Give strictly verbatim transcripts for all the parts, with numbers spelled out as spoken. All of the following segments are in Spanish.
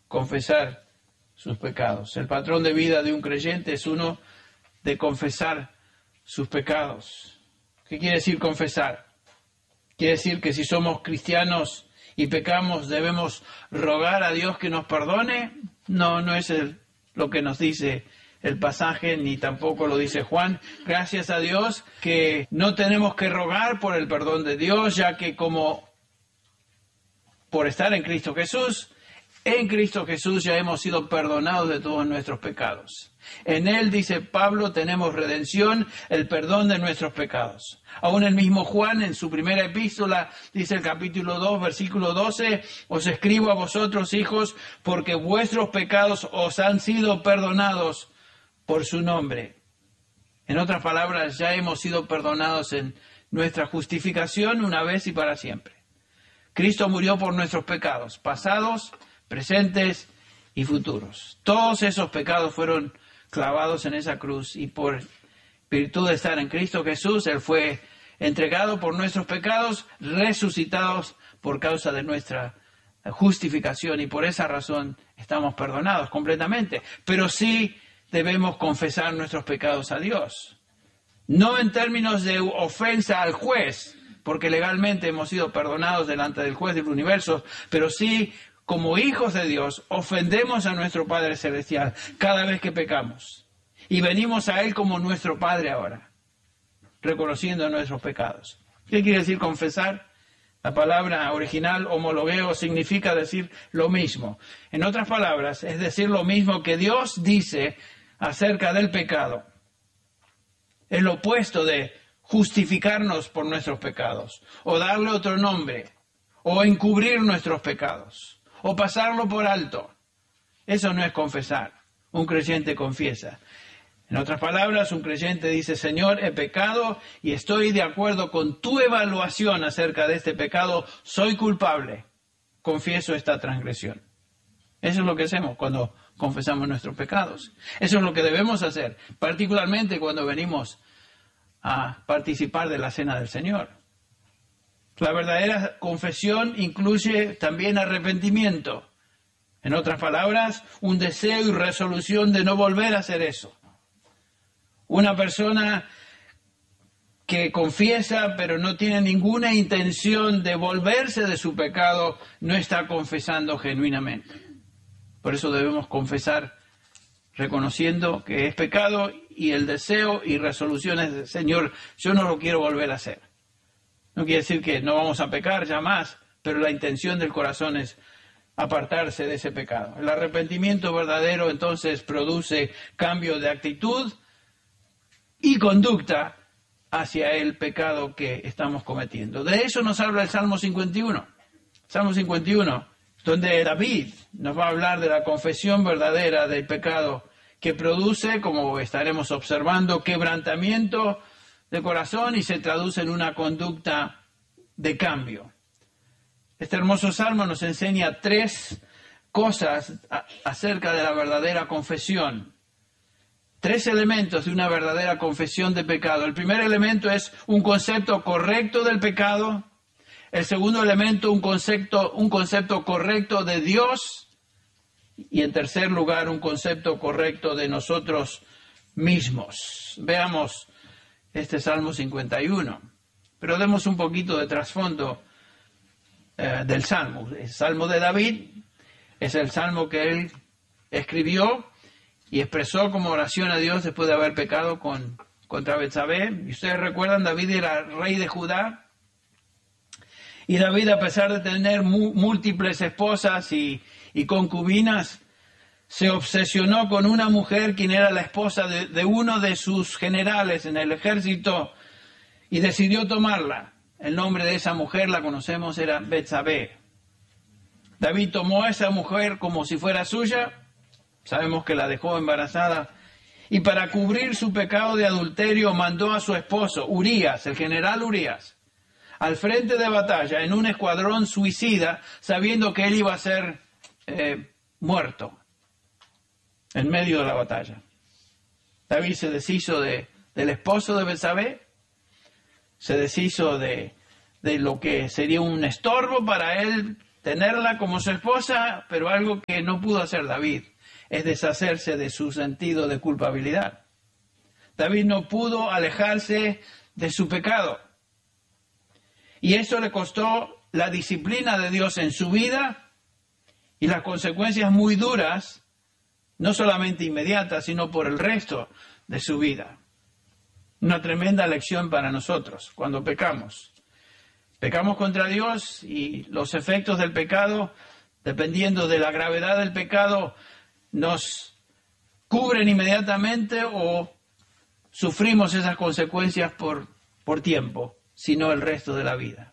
confesar sus pecados. El patrón de vida de un creyente es uno de confesar sus pecados. ¿Qué quiere decir confesar? Quiere decir que si somos cristianos y pecamos, ¿debemos rogar a Dios que nos perdone? No, no es el, lo que nos dice el pasaje, ni tampoco lo dice Juan. Gracias a Dios que no tenemos que rogar por el perdón de Dios, ya que como por estar en Cristo Jesús, en Cristo Jesús ya hemos sido perdonados de todos nuestros pecados. En Él, dice Pablo, tenemos redención, el perdón de nuestros pecados. Aún el mismo Juan, en su primera epístola, dice el capítulo dos, versículo doce, os escribo a vosotros, hijos, porque vuestros pecados os han sido perdonados por su nombre. En otras palabras, ya hemos sido perdonados en nuestra justificación una vez y para siempre. Cristo murió por nuestros pecados, pasados, presentes y futuros. Todos esos pecados fueron clavados en esa cruz y por virtud de estar en Cristo Jesús, Él fue entregado por nuestros pecados, resucitados por causa de nuestra justificación y por esa razón estamos perdonados completamente. Pero sí debemos confesar nuestros pecados a Dios. No en términos de ofensa al juez, porque legalmente hemos sido perdonados delante del juez del universo, pero sí como hijos de Dios, ofendemos a nuestro Padre Celestial cada vez que pecamos. Y venimos a Él como nuestro Padre ahora, reconociendo nuestros pecados. ¿Qué quiere decir confesar? La palabra original, homologueo, significa decir lo mismo. En otras palabras, es decir lo mismo que Dios dice acerca del pecado. Es lo opuesto de justificarnos por nuestros pecados, o darle otro nombre, o encubrir nuestros pecados, o pasarlo por alto. Eso no es confesar. Un creyente confiesa. En otras palabras, un creyente dice, Señor, he pecado y estoy de acuerdo con tu evaluación acerca de este pecado. Soy culpable. Confieso esta transgresión. Eso es lo que hacemos cuando confesamos nuestros pecados. Eso es lo que debemos hacer, particularmente cuando venimos a participar de la cena del Señor. La verdadera confesión incluye también arrepentimiento. En otras palabras, un deseo y resolución de no volver a hacer eso. Una persona que confiesa pero no tiene ninguna intención de volverse de su pecado no está confesando genuinamente. Por eso debemos confesar reconociendo que es pecado y el deseo y resolución es de, Señor, yo no lo quiero volver a hacer. No quiere decir que no vamos a pecar ya más, pero la intención del corazón es apartarse de ese pecado. El arrepentimiento verdadero entonces produce cambio de actitud y conducta hacia el pecado que estamos cometiendo. De eso nos habla el Salmo cincuenta y uno. Salmo cincuenta y uno, donde David nos va a hablar de la confesión verdadera del pecado que produce, como estaremos observando, quebrantamiento de corazón y se traduce en una conducta de cambio. Este hermoso salmo nos enseña tres cosas a- acerca de la verdadera confesión. Tres elementos de una verdadera confesión de pecado. El primer elemento es un concepto correcto del pecado. El segundo elemento, un concepto, un concepto correcto de Dios. Y en tercer lugar, un concepto correcto de nosotros mismos. Veamos este Salmo cincuenta y uno. Pero demos un poquito de trasfondo eh, del Salmo. El Salmo de David es el Salmo que él escribió y expresó como oración a Dios después de haber pecado con, contra Betsabé. Y ustedes recuerdan, David era rey de Judá. Y David, a pesar de tener mu- múltiples esposas y, y concubinas, se obsesionó con una mujer quien era la esposa de, de uno de sus generales en el ejército y decidió tomarla. El nombre de esa mujer, la conocemos, era Betsabé. David tomó a esa mujer como si fuera suya, sabemos que la dejó embarazada, y para cubrir su pecado de adulterio mandó a su esposo, Urías, el general Urías, al frente de batalla en un escuadrón suicida, sabiendo que él iba a ser eh, muerto en medio de la batalla. David se deshizo de, del esposo de Betsabé, se deshizo de, de lo que sería un estorbo para él tenerla como su esposa, pero algo que no pudo hacer David es deshacerse de su sentido de culpabilidad. David no pudo alejarse de su pecado. Y eso le costó la disciplina de Dios en su vida y las consecuencias muy duras, no solamente inmediatas, sino por el resto de su vida. Una tremenda lección para nosotros cuando pecamos. Pecamos contra Dios y los efectos del pecado, dependiendo de la gravedad del pecado, nos cubren inmediatamente o sufrimos esas consecuencias por, por tiempo, sino el resto de la vida.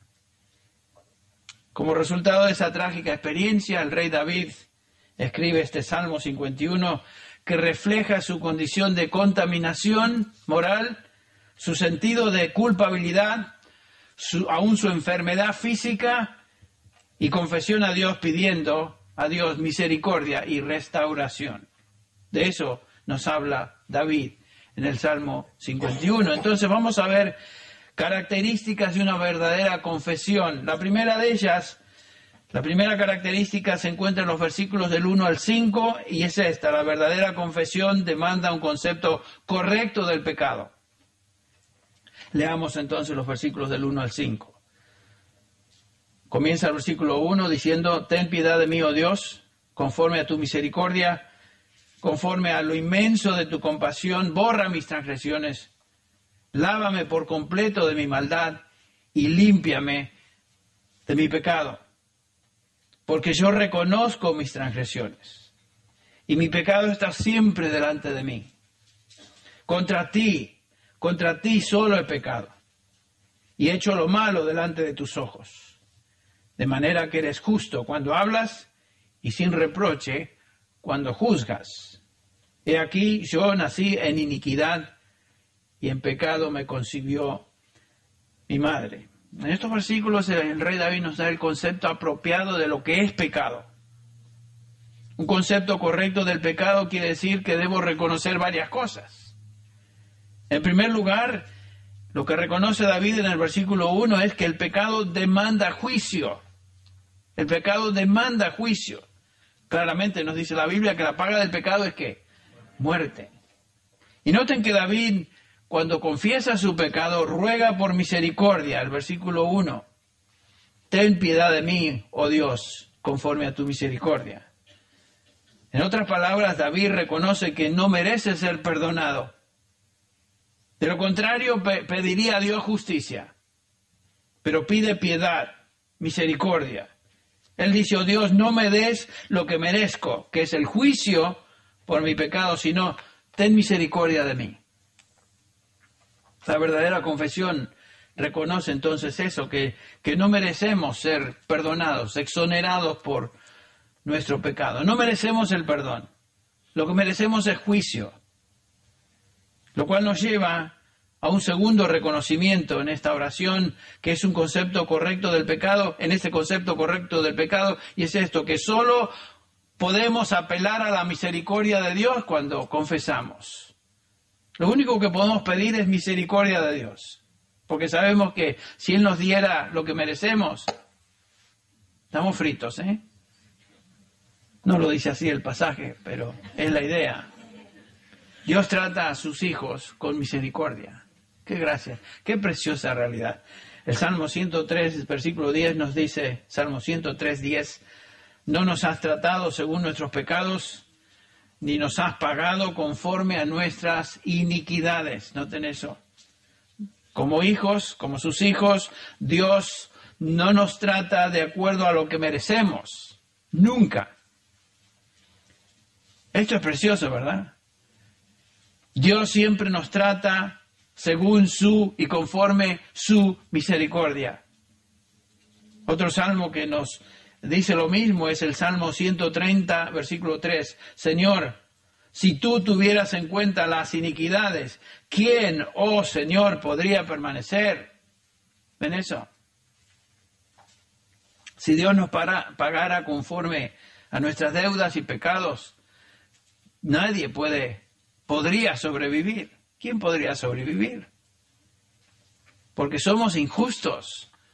Como resultado de esa trágica experiencia, el rey David escribe este Salmo cincuenta y uno que refleja su condición de contaminación moral, su sentido de culpabilidad, su, aún su enfermedad física y confesión a Dios pidiendo a Dios misericordia y restauración. De eso nos habla David en el Salmo cincuenta y uno. Entonces vamos a ver características de una verdadera confesión. La primera de ellas, la primera característica se encuentra en los versículos del uno al cinco y es esta: la verdadera confesión demanda un concepto correcto del pecado. Leamos entonces los versículos del uno al cinco. Comienza el versículo uno diciendo: ten piedad de mí, oh Dios, conforme a tu misericordia, conforme a lo inmenso de tu compasión, borra mis transgresiones, lávame por completo de mi maldad y límpiame de mi pecado. Porque yo reconozco mis transgresiones y mi pecado está siempre delante de mí. Contra ti, contra ti solo he pecado y he hecho lo malo delante de tus ojos. De manera que eres justo cuando hablas y sin reproche cuando juzgas. He aquí, yo nací en iniquidad y en pecado me concibió mi madre. En estos versículos el rey David nos da el concepto apropiado de lo que es pecado. Un concepto correcto del pecado quiere decir que debo reconocer varias cosas. En primer lugar, lo que reconoce David en el versículo uno es que el pecado demanda juicio. El pecado demanda juicio. Claramente nos dice la Biblia que la paga del pecado es ¿qué? Muerte. Y noten que David, cuando confiesa su pecado, ruega por misericordia. El versículo uno. Ten piedad de mí, oh Dios, conforme a tu misericordia. En otras palabras, David reconoce que no merece ser perdonado. De lo contrario, pe- pediría a Dios justicia. Pero pide piedad, misericordia. Él dice: oh Dios, no me des lo que merezco, que es el juicio por mi pecado, sino ten misericordia de mí. La verdadera confesión reconoce entonces eso, que, que no merecemos ser perdonados, exonerados por nuestro pecado. No merecemos el perdón. Lo que merecemos es juicio. Lo cual nos lleva a un segundo reconocimiento en esta oración, que es un concepto correcto del pecado, en este concepto correcto del pecado, y es esto, que solo podemos apelar a la misericordia de Dios cuando confesamos. Lo único que podemos pedir es misericordia de Dios, porque sabemos que si Él nos diera lo que merecemos, estamos fritos, ¿eh? No lo dice así el pasaje, pero es la idea. Dios trata a sus hijos con misericordia. ¡Qué gracia! ¡Qué preciosa realidad! El Salmo ciento tres, versículo diez nos dice, Salmo ciento tres, diez, no nos has tratado según nuestros pecados, ni nos has pagado conforme a nuestras iniquidades. Noten eso. Como hijos, como sus hijos, Dios no nos trata de acuerdo a lo que merecemos. Nunca. Esto es precioso, ¿verdad? Dios siempre nos trata según su y conforme su misericordia. Otro salmo que nos dice lo mismo es el Salmo ciento treinta, versículo tres. Señor, si tú tuvieras en cuenta las iniquidades, ¿quién, oh Señor, podría permanecer? ¿Ven eso? Si Dios nos para, pagara conforme a nuestras deudas y pecados, nadie puede, podría sobrevivir. ¿Quién podría sobrevivir? Porque somos injustos,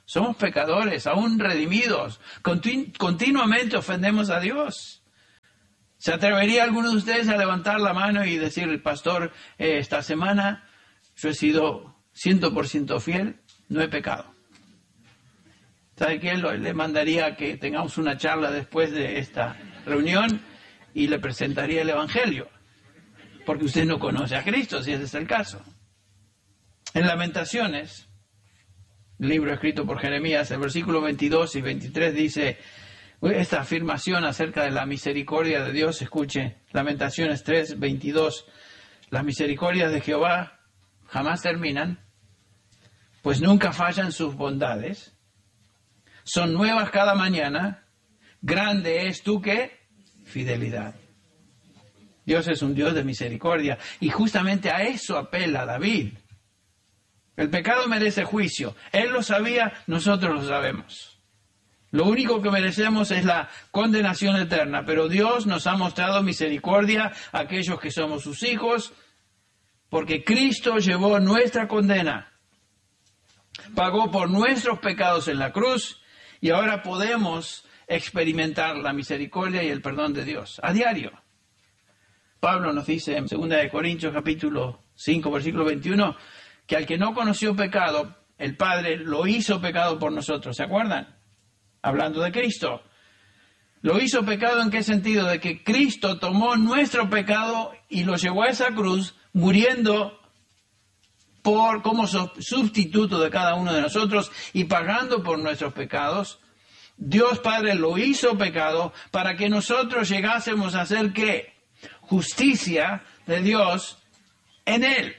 Somos pecadores, aún redimidos. Continu- continuamente ofendemos a Dios. ¿Se atrevería alguno de ustedes a levantar la mano y decir, pastor, eh, esta semana yo he sido cien por ciento fiel, no he pecado? ¿Sabe qué? Lo- Le mandaría que tengamos una charla después de esta reunión y le presentaría el Evangelio. Porque usted no conoce a Cristo, si ese es el caso. En Lamentaciones, libro escrito por Jeremías, el versículo veintidós y veintitrés dice, esta afirmación acerca de la misericordia de Dios, escuche, Lamentaciones tres, veintidós, las misericordias de Jehová jamás terminan, pues nunca fallan sus bondades, son nuevas cada mañana, grande es tu ¿qué? Fidelidad. Dios es un Dios de misericordia, y justamente a eso apela David. El pecado merece juicio. Él lo sabía, nosotros lo sabemos. Lo único que merecemos es la condenación eterna, pero Dios nos ha mostrado misericordia a aquellos que somos sus hijos, porque Cristo llevó nuestra condena, pagó por nuestros pecados en la cruz, y ahora podemos experimentar la misericordia y el perdón de Dios a diario. Pablo nos dice en segunda de Corintios capítulo cinco, versículo veintiuno, que al que no conoció pecado, el Padre lo hizo pecado por nosotros. ¿Se acuerdan? Hablando de Cristo. ¿Lo hizo pecado en qué sentido? De que Cristo tomó nuestro pecado y lo llevó a esa cruz, muriendo por como sustituto de cada uno de nosotros y pagando por nuestros pecados. Dios Padre lo hizo pecado para que nosotros llegásemos a ser ¿qué? Justicia de Dios en Él.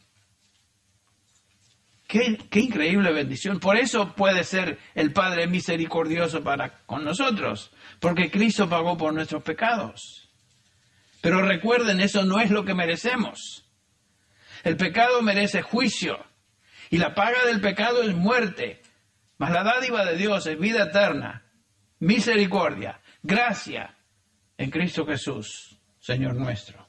Qué, qué increíble bendición. Por eso puede ser el Padre misericordioso para con nosotros, porque Cristo pagó por nuestros pecados. Pero recuerden, eso no es lo que merecemos. El pecado merece juicio, y la paga del pecado es muerte, mas la dádiva de Dios es vida eterna, misericordia, gracia en Cristo Jesús, Señor nuestro.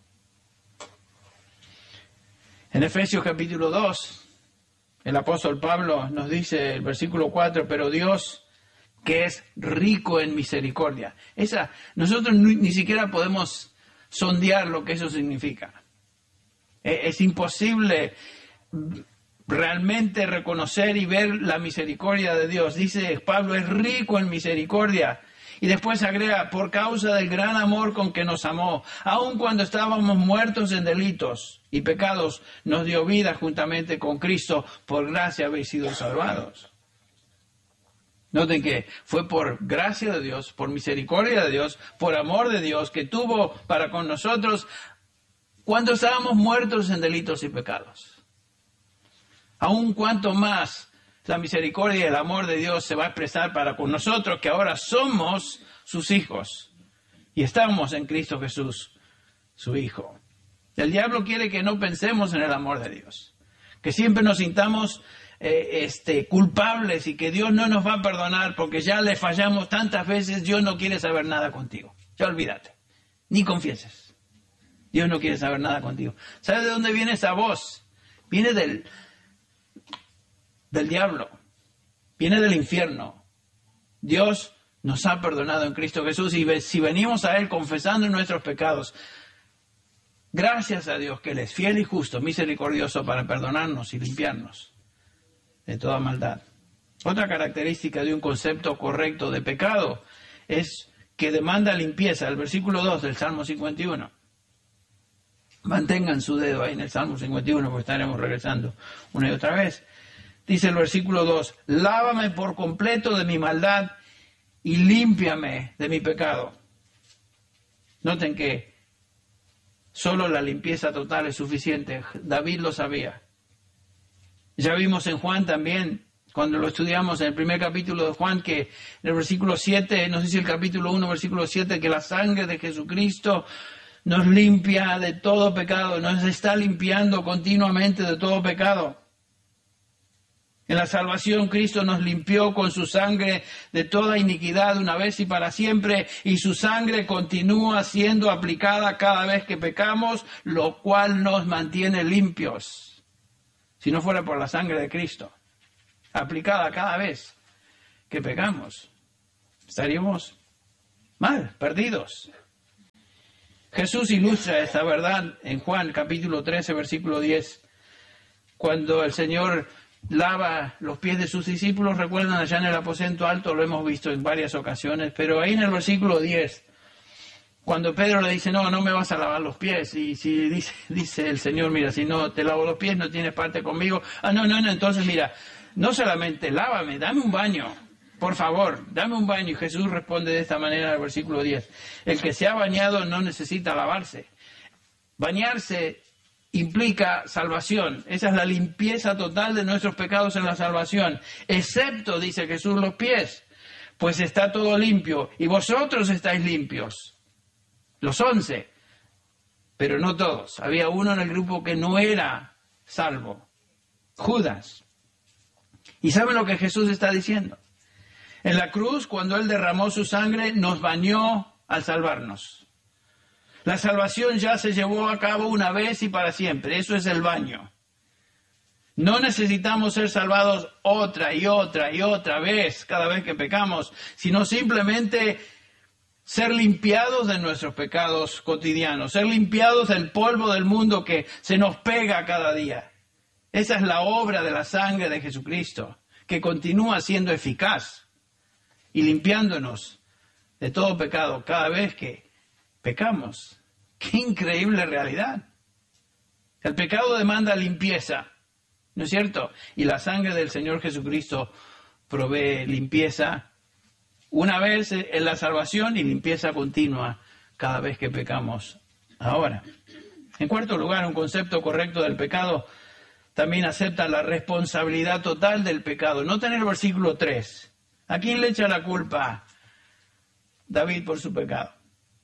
En Efesios capítulo dos, el apóstol Pablo nos dice, el versículo cuatro, pero Dios, que es rico en misericordia. Esa, nosotros ni, ni siquiera podemos sondear lo que eso significa. Es, es imposible realmente reconocer y ver la misericordia de Dios. Dice Pablo, es rico en misericordia. Y después agrega, por causa del gran amor con que nos amó, aun cuando estábamos muertos en delitos y pecados, nos dio vida juntamente con Cristo, por gracia habéis sido salvados. Noten que fue por gracia de Dios, por misericordia de Dios, por amor de Dios, que tuvo para con nosotros cuando estábamos muertos en delitos y pecados. Aun cuanto más la misericordia y el amor de Dios se va a expresar para con nosotros, que ahora somos sus hijos y estamos en Cristo Jesús, su Hijo. El diablo quiere que no pensemos en el amor de Dios, que siempre nos sintamos eh, este, culpables y que Dios no nos va a perdonar porque ya le fallamos tantas veces. Dios no quiere saber nada contigo. Ya olvídate, ni confieses. Dios no quiere saber nada contigo. ¿Sabes de dónde viene esa voz? Viene del... del diablo, viene del infierno. Dios nos ha perdonado en Cristo Jesús, y si venimos a Él confesando nuestros pecados, gracias a Dios que Él es fiel y justo, misericordioso para perdonarnos y limpiarnos de toda maldad. Otra característica de un concepto correcto de pecado es que demanda limpieza. El versículo dos del Salmo cincuenta y uno. Mantengan su dedo ahí en el Salmo cincuenta y uno, porque estaremos regresando una y otra vez. Dice el versículo dos, lávame por completo de mi maldad y límpiame de mi pecado. Noten que solo la limpieza total es suficiente. David lo sabía. Ya vimos en Juan también, cuando lo estudiamos en el primer capítulo de Juan, que en el versículo siete, nos dice el capítulo uno, versículo siete, que la sangre de Jesucristo nos limpia de todo pecado, nos está limpiando continuamente de todo pecado. En la salvación, Cristo nos limpió con su sangre de toda iniquidad una vez y para siempre, y su sangre continúa siendo aplicada cada vez que pecamos, lo cual nos mantiene limpios. Si no fuera por la sangre de Cristo, aplicada cada vez que pecamos. Estaríamos mal, perdidos. Jesús ilustra esta verdad en Juan capítulo trece, versículo diez, cuando el Señor lava los pies de sus discípulos. Recuerdan allá en el aposento alto, lo hemos visto en varias ocasiones, pero ahí en el versículo diez, cuando Pedro le dice, no, no me vas a lavar los pies, y si dice, dice el Señor, mira, si no te lavo los pies no tienes parte conmigo. Ah, no, no, no, entonces mira, no solamente lávame, dame un baño, por favor, dame un baño. Y Jesús responde de esta manera en el versículo diez, el que se ha bañado no necesita lavarse. Bañarse implica salvación. Esa es la limpieza total de nuestros pecados en la salvación. Excepto, dice Jesús, los pies, pues está todo limpio. Y vosotros estáis limpios. Los once. Pero no todos. Había uno en el grupo que no era salvo. Judas. ¿Y saben lo que Jesús está diciendo? En la cruz, cuando Él derramó su sangre, nos bañó al salvarnos. La salvación ya se llevó a cabo una vez y para siempre. Eso es el baño. No necesitamos ser salvados otra y otra y otra vez cada vez que pecamos, sino simplemente ser limpiados de nuestros pecados cotidianos, ser limpiados del polvo del mundo que se nos pega cada día. Esa es la obra de la sangre de Jesucristo, que continúa siendo eficaz y limpiándonos de todo pecado cada vez que pecamos. ¡Qué increíble realidad! El pecado demanda limpieza, ¿no es cierto? Y la sangre del Señor Jesucristo provee limpieza una vez en la salvación y limpieza continua cada vez que pecamos ahora. En cuarto lugar, un concepto correcto del pecado también acepta la responsabilidad total del pecado. Noten el versículo tres. ¿A quién le echa la culpa David por su pecado?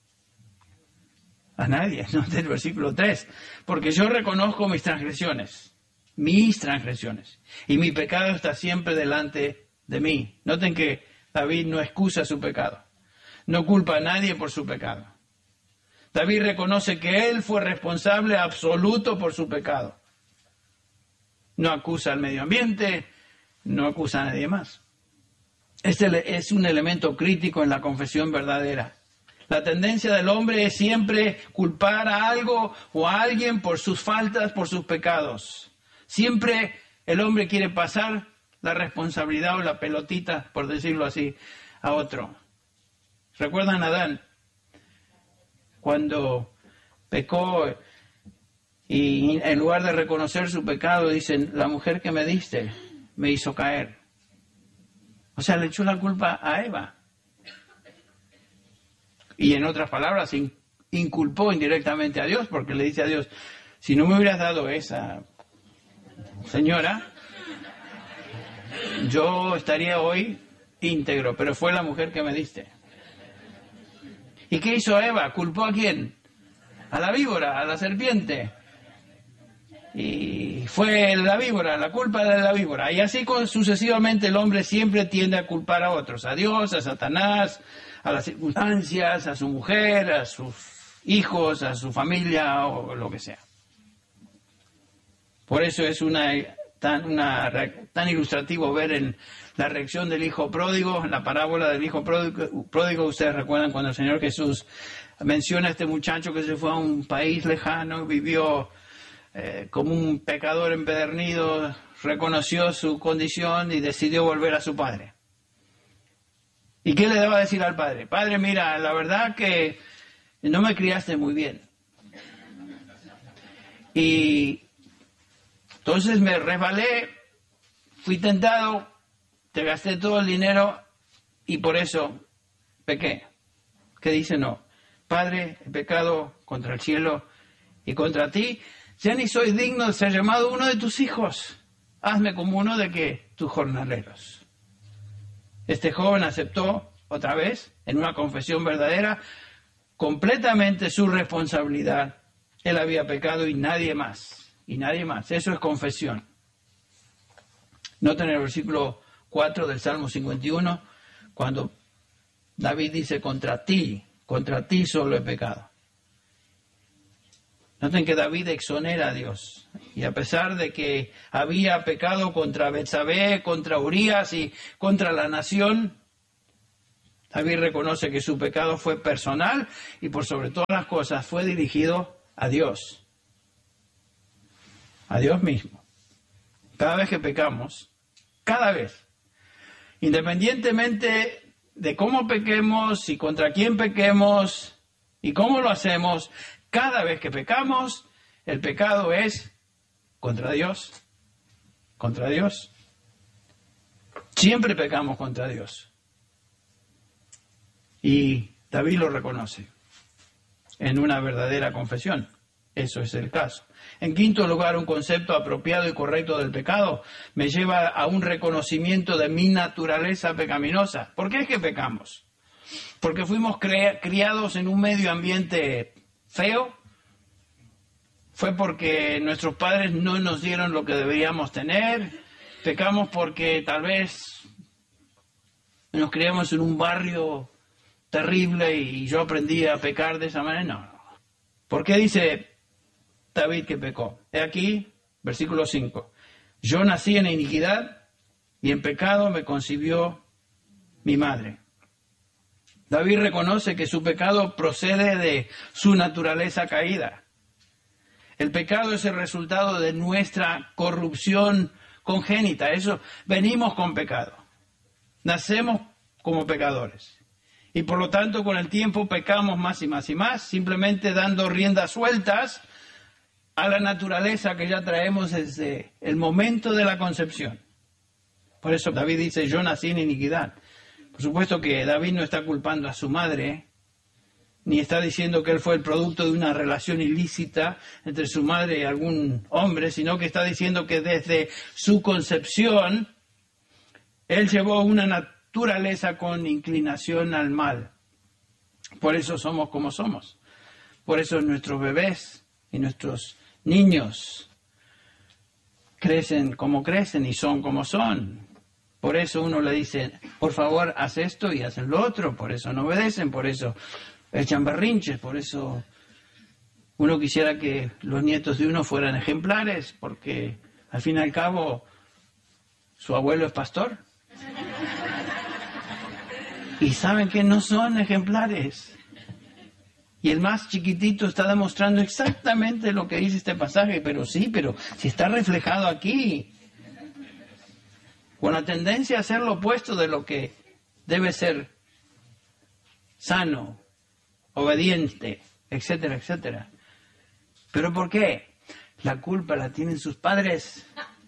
A nadie, no del versículo tres, porque yo reconozco mis transgresiones, mis transgresiones, y mi pecado está siempre delante de mí. Noten que David no excusa su pecado, no culpa a nadie por su pecado. David reconoce que él fue responsable absoluto por su pecado. No acusa al medio ambiente, no acusa a nadie más. Este es un elemento crítico en la confesión verdadera. La tendencia del hombre es siempre culpar a algo o a alguien por sus faltas, por sus pecados. Siempre el hombre quiere pasar la responsabilidad o la pelotita, por decirlo así, a otro. ¿Recuerdan a Adán? Cuando pecó y en lugar de reconocer su pecado, dicen, la mujer que me diste me hizo caer. O sea, le echó la culpa a Eva. Y en otras palabras, inculpó indirectamente a Dios, porque le dice a Dios, si no me hubieras dado esa señora, yo estaría hoy íntegro, pero fue la mujer que me diste. ¿Y qué hizo Eva? ¿Culpó a quién? A la víbora, a la serpiente. Y fue la víbora, la culpa de la víbora. Y así sucesivamente el hombre siempre tiende a culpar a otros, a Dios, a Satanás, a las circunstancias, a su mujer, a sus hijos, a su familia o lo que sea. Por eso es una tan, una, tan ilustrativo ver en la reacción del hijo pródigo, en la parábola del hijo pródigo, pródigo. Ustedes recuerdan cuando el Señor Jesús menciona a este muchacho que se fue a un país lejano, vivió eh, como un pecador empedernido, reconoció su condición y decidió volver a su padre. ¿Y qué le deba decir al padre? Padre, mira, la verdad que no me criaste muy bien. Y entonces me resbalé, fui tentado, te gasté todo el dinero y por eso pequé. ¿Qué dice? No. Padre, he pecado contra el cielo y contra ti. Ya ni soy digno de ser llamado uno de tus hijos. Hazme como uno de que tus jornaleros. Este joven aceptó, otra vez, en una confesión verdadera, completamente su responsabilidad. Él había pecado y nadie más. Y nadie más. Eso es confesión. Noten el versículo cuatro del Salmo cincuenta y uno, cuando David dice, contra ti, contra ti solo he pecado. Noten que David exonera a Dios. Y a pesar de que había pecado contra Betsabé, contra Urías y contra la nación, David reconoce que su pecado fue personal y por sobre todas las cosas fue dirigido a Dios. A Dios mismo. Cada vez que pecamos, cada vez, independientemente de cómo pequemos y contra quién pequemos y cómo lo hacemos, cada vez que pecamos, el pecado es contra Dios. Contra Dios. Siempre pecamos contra Dios. Y David lo reconoce en una verdadera confesión. Eso es el caso. En quinto lugar, un concepto apropiado y correcto del pecado me lleva a un reconocimiento de mi naturaleza pecaminosa. ¿Por qué es que pecamos? Porque fuimos cre- criados en un medio ambiente feo. Fue porque nuestros padres no nos dieron lo que deberíamos tener. Pecamos porque tal vez nos criamos en un barrio terrible y yo aprendí a pecar de esa manera. No. ¿Por qué dice David que pecó? He aquí, versículo cinco. Yo nací en iniquidad y en pecado me concibió mi madre. David reconoce que su pecado procede de su naturaleza caída. El pecado es el resultado de nuestra corrupción congénita. Eso, venimos con pecado. Nacemos como pecadores. Y por lo tanto, con el tiempo pecamos más y más y más, simplemente dando riendas sueltas a la naturaleza que ya traemos desde el momento de la concepción. Por eso David dice, yo nací en iniquidad. Por supuesto que David no está culpando a su madre, ni está diciendo que él fue el producto de una relación ilícita entre su madre y algún hombre, sino que está diciendo que desde su concepción, él llevó una naturaleza con inclinación al mal. Por eso somos como somos. Por eso nuestros bebés y nuestros niños crecen como crecen y son como son. Por eso uno le dice, por favor, haz esto y hacen lo otro. Por eso no obedecen, por eso echan berrinches, por eso uno quisiera que los nietos de uno fueran ejemplares, porque al fin y al cabo su abuelo es pastor. Y saben que no son ejemplares. Y el más chiquitito está demostrando exactamente lo que dice este pasaje, pero sí, pero si está reflejado aquí, con la tendencia a hacer lo opuesto de lo que debe ser sano, obediente, etcétera, etcétera. ¿Pero por qué? La culpa la tienen sus padres.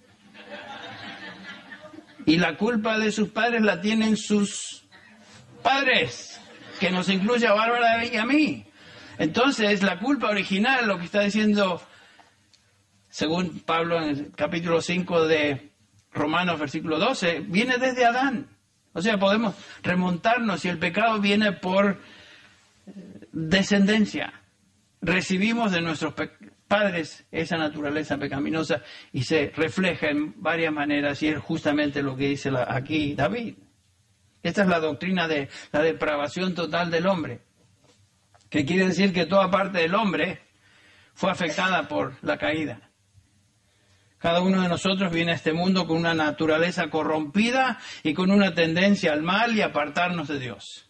Y la culpa de sus padres la tienen sus padres, que nos incluye a Bárbara y a mí. Entonces, la culpa original, lo que está diciendo, según Pablo en el capítulo cinco de Romanos, versículo doce, viene desde Adán. O sea, podemos remontarnos y el pecado viene por descendencia. Recibimos de nuestros pe- padres esa naturaleza pecaminosa y se refleja en varias maneras y es justamente lo que dice la, aquí David. Esta es la doctrina de la depravación total del hombre, que quiere decir que toda parte del hombre fue afectada por la caída. Cada uno de nosotros viene a este mundo con una naturaleza corrompida y con una tendencia al mal y apartarnos de Dios.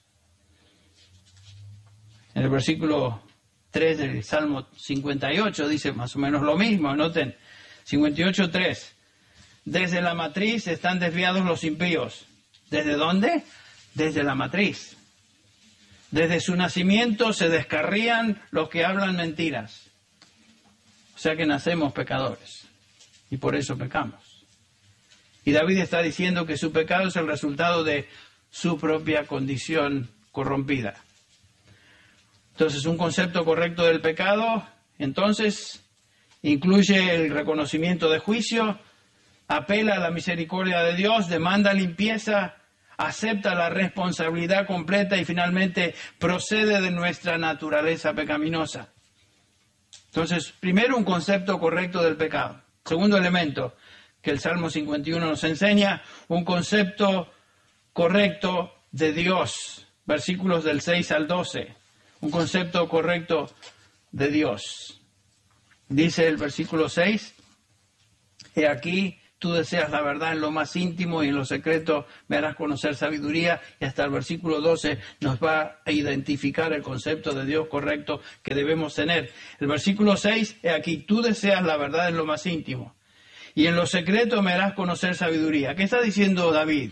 En el versículo tres del Salmo cincuenta y ocho dice más o menos lo mismo. Noten, cincuenta y ocho, tres. Desde la matriz están desviados los impíos. ¿Desde dónde? Desde la matriz. Desde su nacimiento se descarrían los que hablan mentiras. O sea que nacemos pecadores. Y por eso pecamos. Y David está diciendo que su pecado es el resultado de su propia condición corrompida. Entonces, un concepto correcto del pecado, entonces, incluye el reconocimiento de juicio, apela a la misericordia de Dios, demanda limpieza, acepta la responsabilidad completa y finalmente procede de nuestra naturaleza pecaminosa. Entonces, primero, un concepto correcto del pecado. Segundo elemento que el Salmo cincuenta y uno nos enseña, un concepto correcto de Dios. Versículos del seis al doce. Un concepto correcto de Dios. Dice el versículo seis, he aquí, tú deseas la verdad en lo más íntimo y en lo secreto me harás conocer sabiduría. Y hasta el versículo doce nos va a identificar el concepto de Dios correcto que debemos tener. El versículo seis, he aquí, tú deseas la verdad en lo más íntimo y en lo secreto me harás conocer sabiduría. ¿Qué está diciendo David?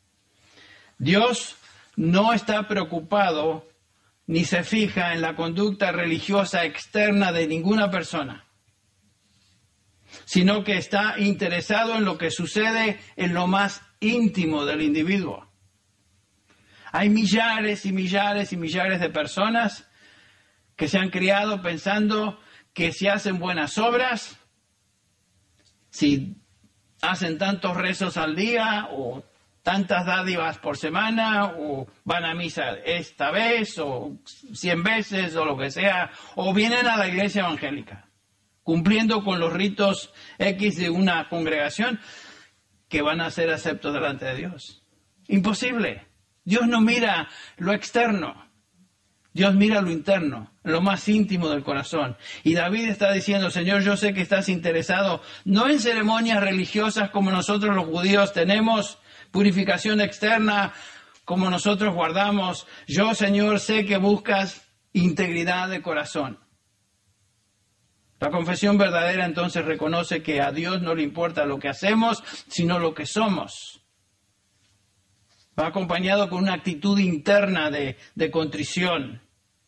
Dios no está preocupado ni se fija en la conducta religiosa externa de ninguna persona, sino que está interesado en lo que sucede en lo más íntimo del individuo. Hay millares y millares y millares de personas que se han criado pensando que si hacen buenas obras, si hacen tantos rezos al día o tantas dádivas por semana, o van a misa esta vez, o cien veces, o lo que sea, o vienen a la iglesia evangélica, cumpliendo con los ritos X de una congregación, que van a ser aceptos delante de Dios. Imposible. Dios no mira lo externo. Dios mira lo interno, lo más íntimo del corazón. Y David está diciendo, Señor, yo sé que estás interesado no en ceremonias religiosas como nosotros los judíos tenemos, purificación externa como nosotros guardamos. Yo, Señor, sé que buscas integridad de corazón. La confesión verdadera entonces reconoce que a Dios no le importa lo que hacemos, sino lo que somos. Va acompañado con una actitud interna de, de contrición.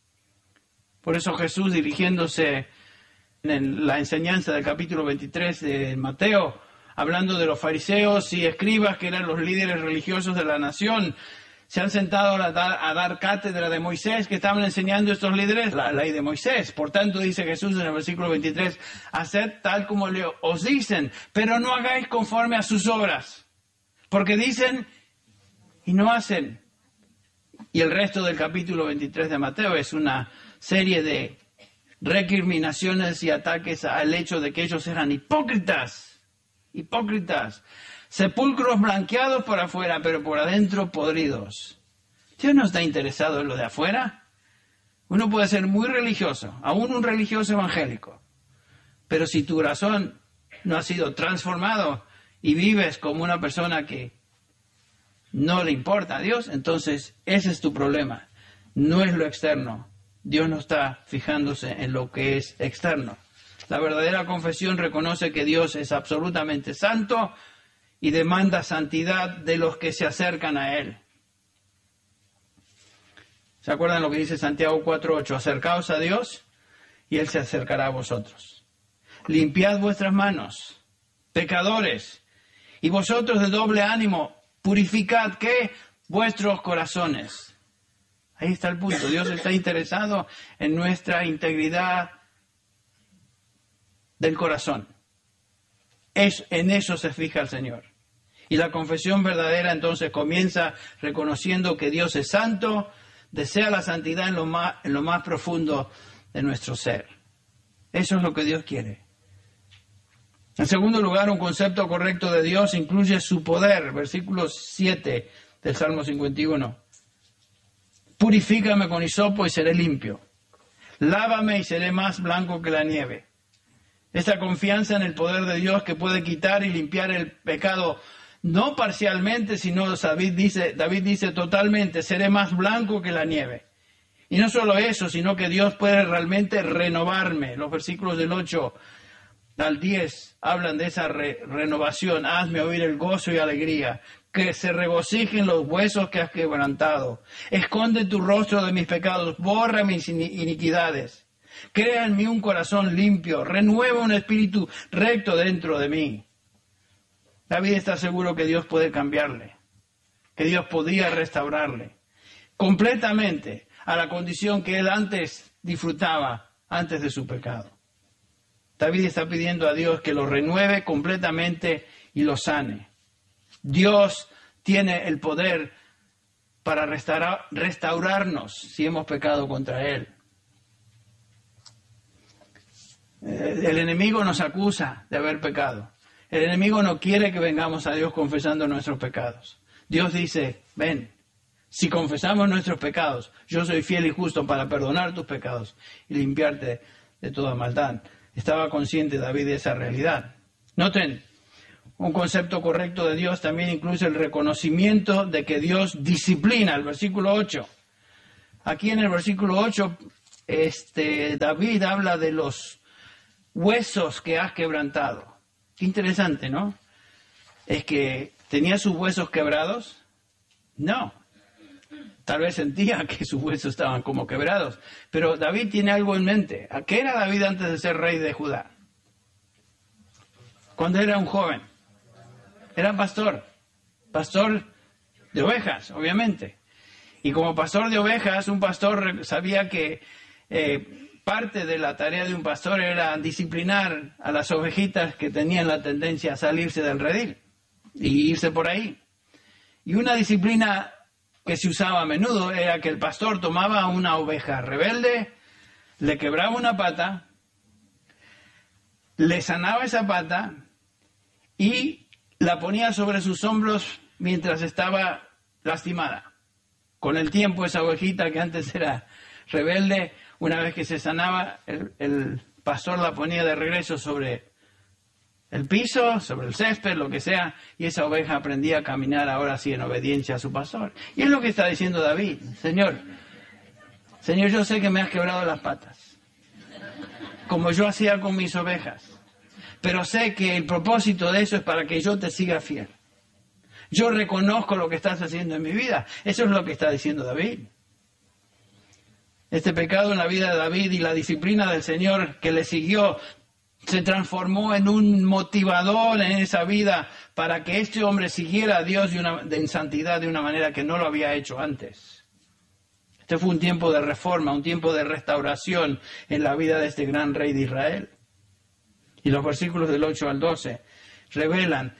Por eso Jesús, dirigiéndose en la enseñanza del capítulo veintitrés de Mateo, hablando de los fariseos y escribas, que eran los líderes religiosos de la nación, se han sentado a dar, a dar cátedra de Moisés, que estaban enseñando estos líderes la ley de Moisés. Por tanto, dice Jesús en el versículo veintitrés, haced tal como le, os dicen, pero no hagáis conforme a sus obras, porque dicen y no hacen. Y el resto del capítulo veintitrés de Mateo es una serie de recriminaciones y ataques al hecho de que ellos eran hipócritas. Hipócritas, sepulcros blanqueados por afuera, pero por adentro podridos. Dios no está interesado en lo de afuera. Uno puede ser muy religioso, aún un religioso evangélico, pero si tu corazón no ha sido transformado y vives como una persona que no le importa a Dios, entonces ese es tu problema. No es lo externo. Dios no está fijándose en lo que es externo. La verdadera confesión reconoce que Dios es absolutamente santo y demanda santidad de los que se acercan a Él. ¿Se acuerdan lo que dice Santiago cuatro ocho? Acercaos a Dios y Él se acercará a vosotros. Limpiad vuestras manos, pecadores, y vosotros de doble ánimo, purificad, ¿qué? Vuestros corazones. Ahí está el punto. Dios está interesado en nuestra integridad del corazón. Es, en eso se fija el Señor. Y la confesión verdadera entonces comienza reconociendo que Dios es santo, desea la santidad en lo más, en lo más profundo de nuestro ser. Eso es lo que Dios quiere. En segundo lugar, un concepto correcto de Dios incluye su poder. Versículo siete del Salmo cincuenta y uno. Purifícame con hisopo y seré limpio. Lávame y seré más blanco que la nieve. Esta confianza en el poder de Dios que puede quitar y limpiar el pecado, no parcialmente, sino David dice, David dice totalmente, seré más blanco que la nieve. Y no solo eso, sino que Dios puede realmente renovarme. Los versículos del ocho al diez hablan de esa re- renovación. Hazme oír el gozo y alegría, que se regocijen los huesos que has quebrantado. Esconde tu rostro de mis pecados, borra mis iniquidades. Crea en mí un corazón limpio, renueva un espíritu recto dentro de mí. David está seguro que Dios puede cambiarle, que Dios podía restaurarle completamente a la condición que él antes disfrutaba, antes de su pecado. David está pidiendo a Dios que lo renueve completamente y lo sane. Dios tiene el poder para restaurar, restaurarnos si hemos pecado contra Él. El enemigo nos acusa de haber pecado. El enemigo no quiere que vengamos a Dios confesando nuestros pecados. Dios dice, ven, si confesamos nuestros pecados, yo soy fiel y justo para perdonar tus pecados y limpiarte de toda maldad. Estaba consciente David de esa realidad. Noten, un concepto correcto de Dios también incluye el reconocimiento de que Dios disciplina, el versículo ocho. Aquí en el versículo ocho, este, David habla de los huesos que has quebrantado. Qué interesante, ¿no? Es que tenía sus huesos quebrados. No. Tal vez sentía que sus huesos estaban como quebrados. Pero David tiene algo en mente. ¿A qué era David antes de ser rey de Judá? Cuando era un joven. Era pastor. Pastor de ovejas, obviamente. Y como pastor de ovejas, un pastor sabía que eh, parte de la tarea de un pastor era disciplinar a las ovejitas que tenían la tendencia a salirse del redil y irse por ahí. Y una disciplina que se usaba a menudo era que el pastor tomaba una oveja rebelde, le quebraba una pata, le sanaba esa pata y la ponía sobre sus hombros mientras estaba lastimada. Con el tiempo, esa ovejita que antes era rebelde, una vez que se sanaba, el, el pastor la ponía de regreso sobre el piso, sobre el césped, lo que sea, y esa oveja aprendía a caminar ahora sí en obediencia a su pastor. Y es lo que está diciendo David. Señor, Señor, yo sé que me has quebrado las patas, como yo hacía con mis ovejas, pero sé que el propósito de eso es para que yo te siga fiel. Yo reconozco lo que estás haciendo en mi vida. Eso es lo que está diciendo David. Este pecado en la vida de David y la disciplina del Señor que le siguió se transformó en un motivador en esa vida para que este hombre siguiera a Dios de una, de, en santidad de una manera que no lo había hecho antes. Este fue un tiempo de reforma, un tiempo de restauración en la vida de este gran rey de Israel. Y los versículos del ocho al doce revelan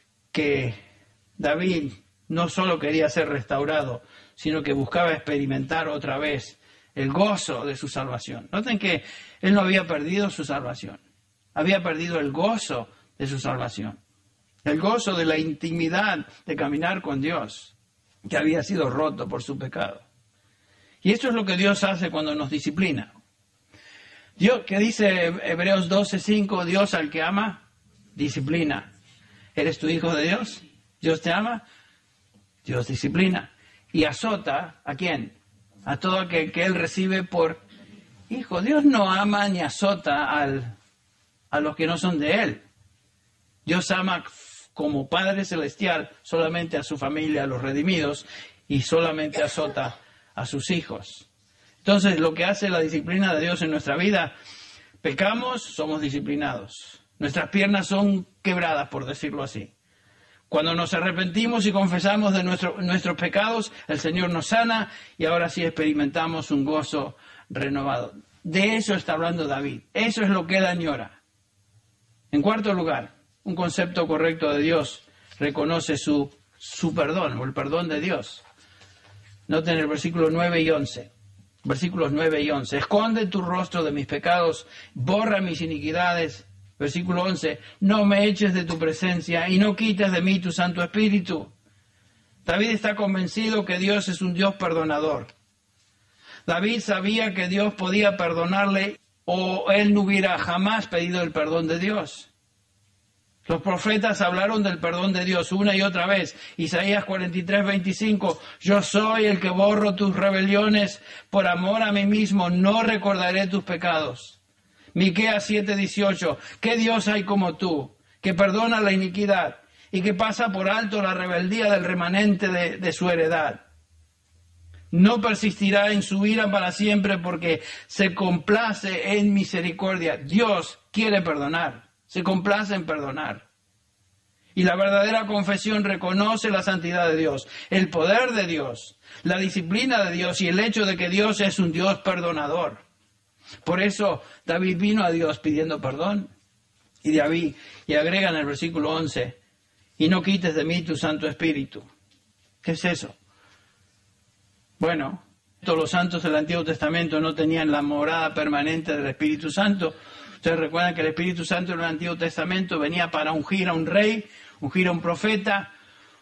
que David no solo quería ser restaurado, sino que buscaba experimentar otra vez el gozo de su salvación. Noten que él no había perdido su salvación, había perdido el gozo de su salvación, el gozo de la intimidad de caminar con Dios, que había sido roto por su pecado. Y esto es lo que Dios hace cuando nos disciplina. Dios, que dice Hebreos doce cinco, Dios al que ama, disciplina. ¿Eres tu hijo de Dios? Dios te ama, Dios disciplina. Y azota, ¿a quién? A todo aquel que Él recibe por hijo. Dios no ama ni azota al, a los que no son de Él. Dios ama como Padre Celestial solamente a su familia, a los redimidos, y solamente azota a sus hijos. Entonces, lo que hace la disciplina de Dios en nuestra vida, pecamos, somos disciplinados. Nuestras piernas son quebradas, por decirlo así. Cuando nos arrepentimos y confesamos de nuestro, nuestros pecados, el Señor nos sana y ahora sí experimentamos un gozo renovado. De eso está hablando David. Eso es lo que él añora. En cuarto lugar, un concepto correcto de Dios reconoce su, su perdón o el perdón de Dios. Noten el versículo nueve y once. Versículos nueve y once. Esconde tu rostro de mis pecados, borra mis iniquidades. Versículo once, no me eches de tu presencia y no quites de mí tu Santo Espíritu. David está convencido que Dios es un Dios perdonador. David sabía que Dios podía perdonarle o él no hubiera jamás pedido el perdón de Dios. Los profetas hablaron del perdón de Dios una y otra vez. Isaías cuarenta y tres, veinticinco, yo soy el que borro tus rebeliones, por amor a mí mismo no recordaré tus pecados. Miqueas siete, dieciocho, ¿qué Dios hay como tú, que perdona la iniquidad y que pasa por alto la rebeldía del remanente de, de su heredad? No persistirá en su ira para siempre porque se complace en misericordia. Dios quiere perdonar, se complace en perdonar. Y la verdadera confesión reconoce la santidad de Dios, el poder de Dios, la disciplina de Dios y el hecho de que Dios es un Dios perdonador. Por eso David vino a Dios pidiendo perdón. Y David, y agrega en el versículo once, y no quites de mí tu Santo Espíritu. ¿Qué es eso? Bueno, todos los santos del Antiguo Testamento no tenían la morada permanente del Espíritu Santo. Ustedes recuerdan que el Espíritu Santo en el Antiguo Testamento venía para ungir a un rey, ungir a un profeta,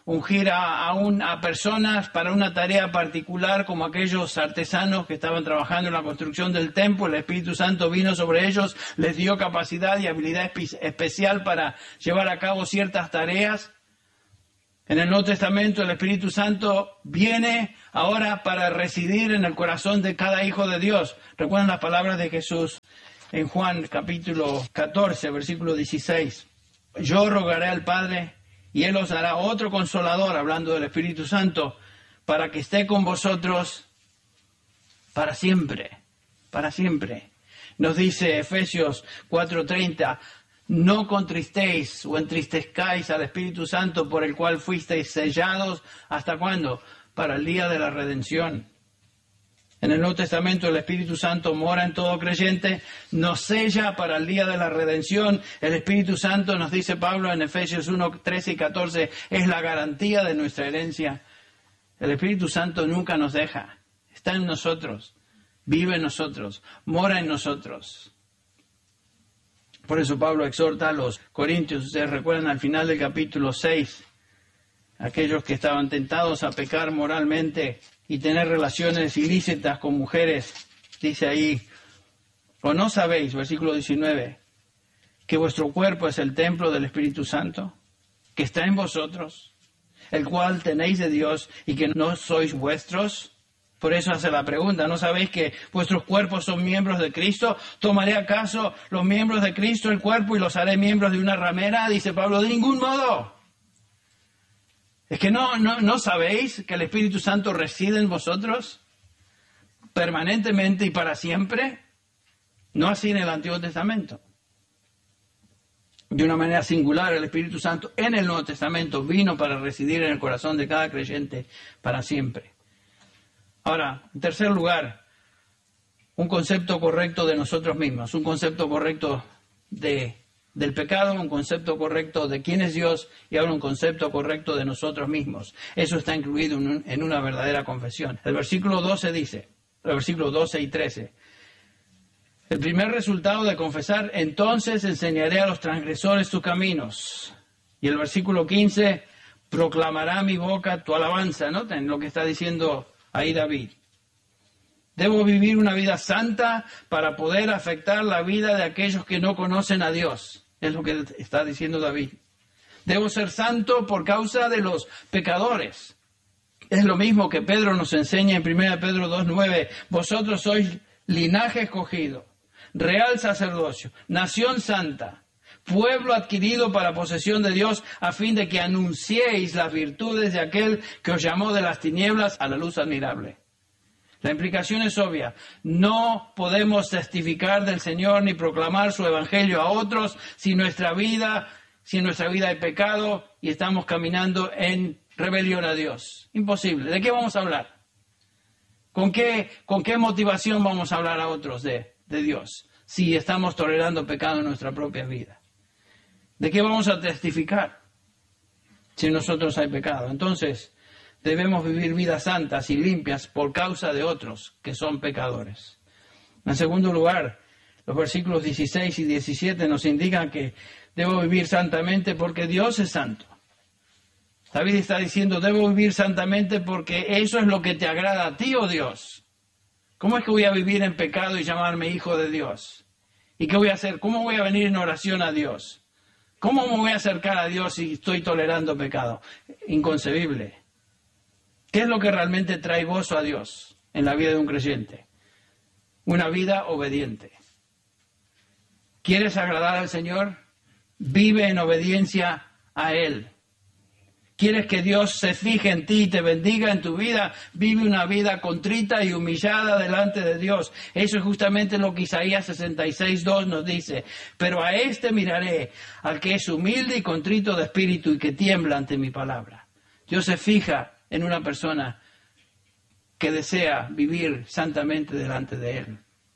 ungir a, a, un, a personas para una tarea particular, como aquellos artesanos que estaban trabajando en la construcción del templo. El Espíritu Santo vino sobre ellos, les dio capacidad y habilidad espe- especial para llevar a cabo ciertas tareas. En el Nuevo Testamento el Espíritu Santo viene ahora para residir en el corazón de cada hijo de Dios. Recuerden las palabras de Jesús en Juan capítulo catorce, versículo dieciséis. Yo rogaré al Padre y Él os dará otro consolador, hablando del Espíritu Santo, para que esté con vosotros para siempre, para siempre. Nos dice Efesios cuatro treinta, no contristéis o entristezcáis al Espíritu Santo, por el cual fuisteis sellados, ¿hasta cuándo? Para el día de la redención. En el Nuevo Testamento el Espíritu Santo mora en todo creyente, nos sella para el día de la redención. El Espíritu Santo, nos dice Pablo en Efesios uno, trece y catorce, es la garantía de nuestra herencia. El Espíritu Santo nunca nos deja, está en nosotros, vive en nosotros, mora en nosotros. Por eso Pablo exhorta a los corintios, ustedes recuerdan al final del capítulo seis, aquellos que estaban tentados a pecar moralmente y tener relaciones ilícitas con mujeres, dice ahí, ¿o no sabéis, versículo diecinueve, que vuestro cuerpo es el templo del Espíritu Santo, que está en vosotros, el cual tenéis de Dios y que no sois vuestros? Por eso hace la pregunta, ¿no sabéis que vuestros cuerpos son miembros de Cristo? ¿Tomaré acaso los miembros de Cristo el cuerpo y los haré miembros de una ramera? Dice Pablo, de ningún modo. ¿Es que no, no, no sabéis que el Espíritu Santo reside en vosotros permanentemente y para siempre? No así en el Antiguo Testamento. De una manera singular, el Espíritu Santo en el Nuevo Testamento vino para residir en el corazón de cada creyente para siempre. Ahora, en tercer lugar, un concepto correcto de nosotros mismos, un concepto correcto de del pecado, un concepto correcto de quién es Dios y ahora un concepto correcto de nosotros mismos. Eso está incluido en, un, en una verdadera confesión. El versículo doce dice, el versículo doce y trece, el primer resultado de confesar, entonces enseñaré a los transgresores tus caminos. Y el versículo quince, proclamará mi boca tu alabanza. Noten lo que está diciendo ahí David. Debo vivir una vida santa para poder afectar la vida de aquellos que no conocen a Dios. Es lo que está diciendo David. Debo ser santo por causa de los pecadores. Es lo mismo que Pedro nos enseña en primera Pedro dos nueve. Vosotros sois linaje escogido, real sacerdocio, nación santa, pueblo adquirido para posesión de Dios, a fin de que anunciéis las virtudes de aquel que os llamó de las tinieblas a la luz admirable. La implicación es obvia. No podemos testificar del Señor ni proclamar su evangelio a otros si nuestra vida, si en nuestra vida hay pecado y estamos caminando en rebelión a Dios. Imposible. ¿De qué vamos a hablar? ¿Con qué, con qué motivación vamos a hablar a otros de, de Dios si estamos tolerando pecado en nuestra propia vida? ¿De qué vamos a testificar si en nosotros hay pecado? Entonces, debemos vivir vidas santas y limpias por causa de otros que son pecadores. En segundo lugar, los versículos dieciséis y diecisiete nos indican que debo vivir santamente porque Dios es santo. David está diciendo, debo vivir santamente porque eso es lo que te agrada a ti, oh Dios. ¿Cómo es que voy a vivir en pecado y llamarme hijo de Dios? ¿Y qué voy a hacer? ¿Cómo voy a venir en oración a Dios? ¿Cómo me voy a acercar a Dios si estoy tolerando pecado? Inconcebible. ¿Qué es lo que realmente trae gozo a Dios en la vida de un creyente? Una vida obediente. ¿Quieres agradar al Señor? Vive en obediencia a Él. ¿Quieres que Dios se fije en ti y te bendiga en tu vida? Vive una vida contrita y humillada delante de Dios. Eso es justamente lo que Isaías sesenta y seis, dos nos dice. Pero a este miraré, al que es humilde y contrito de espíritu y que tiembla ante mi palabra. Dios se fija en una persona que desea vivir santamente delante de Él.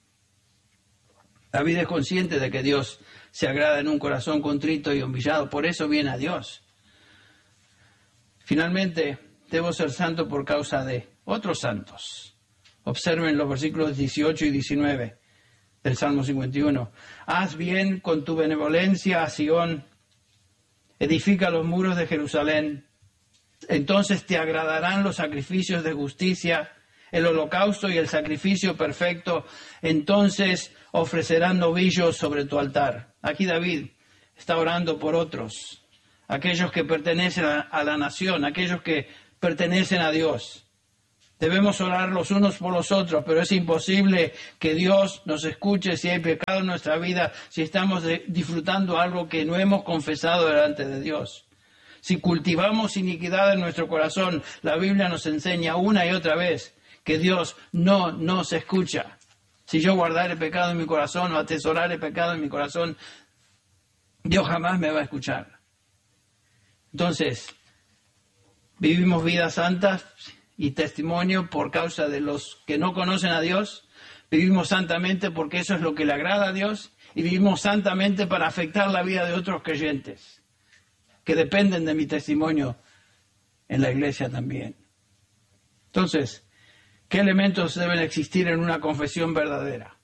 David es consciente de que Dios se agrada en un corazón contrito y humillado, por eso viene a Dios. Finalmente, debo ser santo por causa de otros santos. Observen los versículos dieciocho y diecinueve del Salmo cincuenta y uno. Haz bien con tu benevolencia a Sión, edifica los muros de Jerusalén. Entonces te agradarán los sacrificios de justicia, el holocausto y el sacrificio perfecto. Entonces ofrecerán novillos sobre tu altar. Aquí David está orando por otros, aquellos que pertenecen a, a la nación, aquellos que pertenecen a Dios. Debemos orar los unos por los otros, pero es imposible que Dios nos escuche si hay pecado en nuestra vida, si estamos de, disfrutando algo que no hemos confesado delante de Dios. Si cultivamos iniquidad en nuestro corazón, la Biblia nos enseña una y otra vez que Dios no nos escucha. Si yo guardare pecado en mi corazón o atesorare pecado en mi corazón, Dios jamás me va a escuchar. Entonces, vivimos vidas santas y testimonio por causa de los que no conocen a Dios. Vivimos santamente porque eso es lo que le agrada a Dios, y vivimos santamente para afectar la vida de otros creyentes que dependen de mi testimonio en la iglesia también. Entonces, ¿qué elementos deben existir en una confesión verdadera?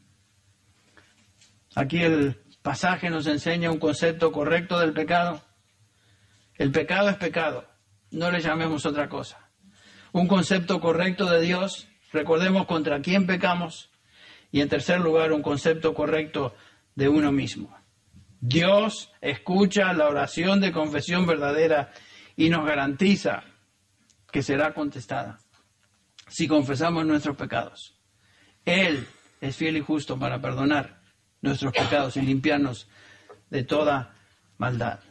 Aquí el pasaje nos enseña un concepto correcto del pecado. El pecado es pecado, no le llamemos otra cosa. Un concepto correcto de Dios, recordemos contra quién pecamos. Y en tercer lugar, un concepto correcto de uno mismo. Dios escucha la oración de confesión verdadera y nos garantiza que será contestada si confesamos nuestros pecados. Él es fiel y justo para perdonar nuestros pecados y limpiarnos de toda maldad.